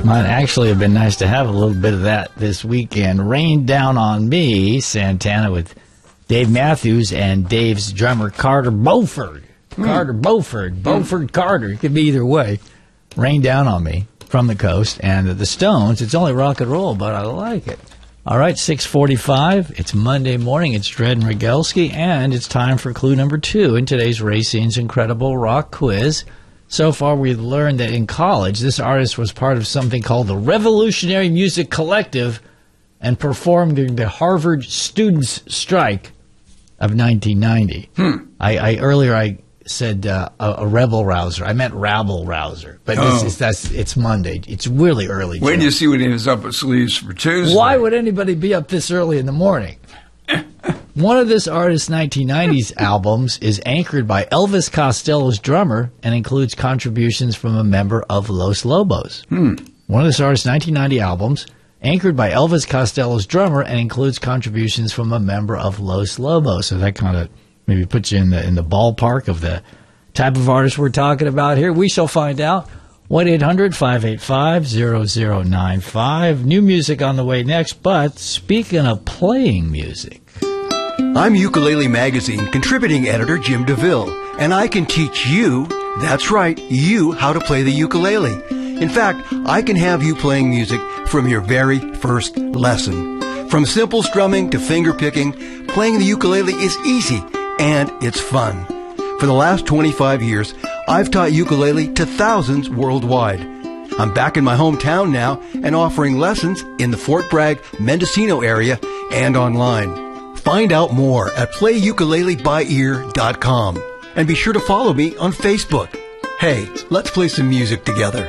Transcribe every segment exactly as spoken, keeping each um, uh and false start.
Might actually have been nice to have a little bit of that this weekend. Rain Down on Me, Santana with Dave Matthews and Dave's drummer Carter Beauford. Mm. Carter Beauford. Beauford mm. Carter. It could be either way. Rain Down on Me from the coast. And the Stones, it's only rock and roll, but I like it. All right, six forty-five. It's Monday morning. It's Dred and Rogalski, and it's time for clue number two in today's Racine's Incredible Rock Quiz. So far, we've learned that in college, this artist was part of something called the Revolutionary Music Collective and performed during the Harvard Students' Strike of nineteen ninety. Hmm. I, I earlier I said uh, a, a rebel rouser. I meant rabble rouser, but oh. this is, that's it's Monday. It's really early. Wait till you see what he was up his sleeves for Tuesday. Why would anybody be up this early in the morning? One of this artist's nineteen nineties albums is anchored by Elvis Costello's drummer and includes contributions from a member of Los Lobos. Hmm. One of this artist's nineteen ninety albums anchored by Elvis Costello's drummer and includes contributions from a member of Los Lobos. So that kind of maybe puts you in the in the ballpark of the type of artist we're talking about here. We shall find out. one eight hundred five eight five zero zero nine five. New music on the way next, but speaking of playing music. I'm Ukulele Magazine contributing editor Jim DeVille, and I can teach you, that's right, you, how to play the ukulele. In fact, I can have you playing music from your very first lesson. From simple strumming to finger picking, playing the ukulele is easy, and it's fun. For the last twenty-five years, I've taught ukulele to thousands worldwide. I'm back in my hometown now and offering lessons in the Fort Bragg, Mendocino area and online. Find out more at play ukulele by ear dot com. And be sure to follow me on Facebook. Hey, let's play some music together.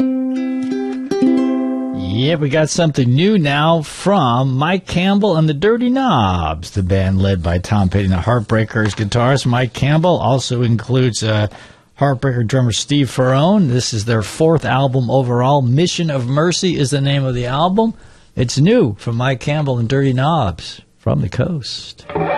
Yeah, we got something new now from Mike Campbell and the Dirty Knobs, the band led by Tom Petty and the Heartbreakers guitarist. Mike Campbell also includes uh, Heartbreaker drummer Steve Ferrone. This is their fourth album overall. Mission of Mercy is the name of the album. It's new from Mike Campbell and Dirty Knobs from the coast.